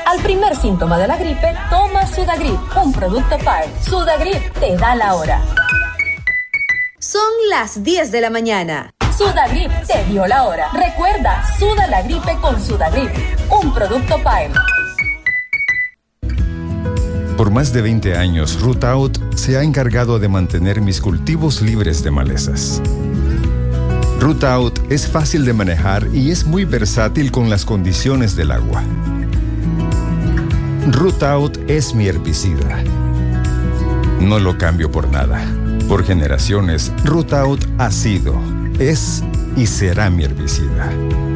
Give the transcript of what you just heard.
Al primer síntoma de la gripe, toma Sudagrip, un producto Pile. Sudagrip te da la hora. Son las 10 de la mañana. Sudagrip te dio la hora. Recuerda, suda la gripe con Sudagrip, un producto Pile. Por más de 20 años, Rootout se ha encargado de mantener mis cultivos libres de malezas. Rootout es fácil de manejar y es muy versátil con las condiciones del agua. Rootout es mi herbicida. No lo cambio por nada. Por generaciones, Rootout ha sido, es y será mi herbicida.